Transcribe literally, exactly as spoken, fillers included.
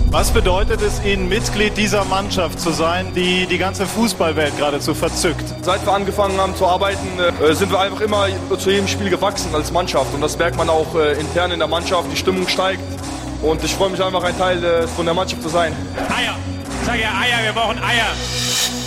Was bedeutet es Ihnen, Mitglied dieser Mannschaft zu sein, die die ganze Fußballwelt geradezu verzückt? Seit wir angefangen haben zu arbeiten, äh, sind wir einfach immer zu jedem Spiel gewachsen als Mannschaft. Und das merkt man auch äh, intern in der Mannschaft. Die Stimmung steigt. Und ich freue mich einfach, ein Teil äh, von der Mannschaft zu sein. Eier. Ich sage ja Eier, wir brauchen Eier.